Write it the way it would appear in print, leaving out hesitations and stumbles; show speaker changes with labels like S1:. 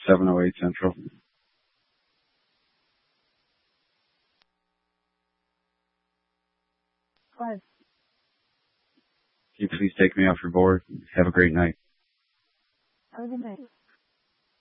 S1: 7:08 Central. Can
S2: What?
S1: you please take me off your board? Have a great night.
S2: Have a good night.